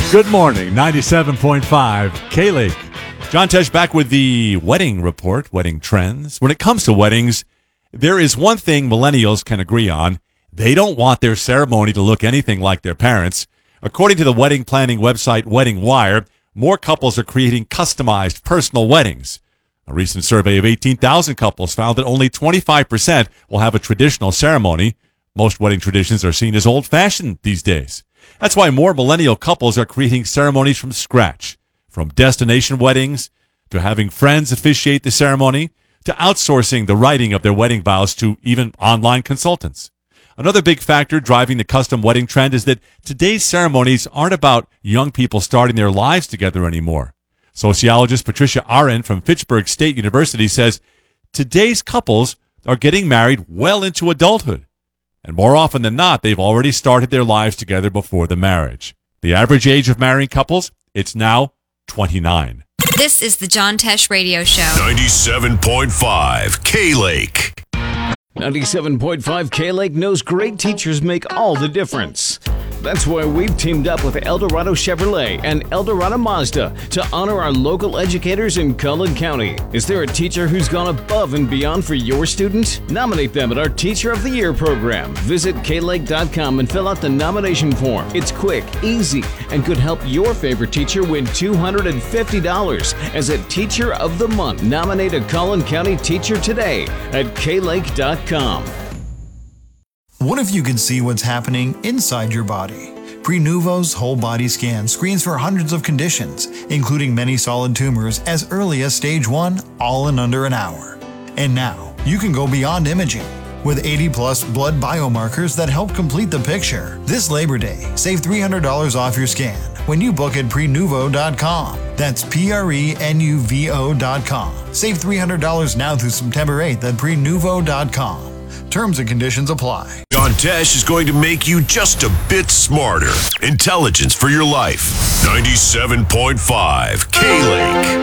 Good morning, 97.5 K-Lake. John Tesh back with the wedding report, wedding trends. When it comes to weddings, there is one thing millennials can agree on. They don't want their ceremony to look anything like their parents. According to the wedding planning website Wedding Wire, more couples are creating customized personal weddings. A recent survey of 18,000 couples found that only 25% will have a traditional ceremony. Most wedding traditions are seen as old-fashioned these days. That's why more millennial couples are creating ceremonies from scratch, from destination weddings to having friends officiate the ceremony to outsourcing the writing of their wedding vows to even online consultants. Another big factor driving the custom wedding trend is that today's ceremonies aren't about young people starting their lives together anymore. Sociologist Patricia Aren from Fitchburg State University says today's couples are getting married well into adulthood. And more often than not, they've already started their lives together before the marriage. The average age of marrying couples, it's now 29. This is the John Tesh Radio Show. 97.5 K-Lake. 97.5 K-Lake knows great teachers make all the difference. That's why we've teamed up with Eldorado Chevrolet and Eldorado Mazda to honor our local educators in Cullen County. Is there a teacher who's gone above and beyond for your student? Nominate them at our Teacher of the Year program. Visit klake.com and fill out the nomination form. It's quick, easy, and could help your favorite teacher win $250 as a Teacher of the Month. Nominate a Cullen County teacher today at klake.com. What if you could see what's happening inside your body? Prenuvo's whole body scan screens for hundreds of conditions, including many solid tumors as early as stage 1, all in under an hour. And now, you can go beyond imaging. With 80-plus blood biomarkers that help complete the picture. This Labor Day, save $300 off your scan when you book at Prenuvo.com. That's Prenuvo.com. Save $300 now through September 8th at Prenuvo.com. Terms and conditions apply. John Tesh is going to make you just a bit smarter. Intelligence for your life. 97.5 K-Lake.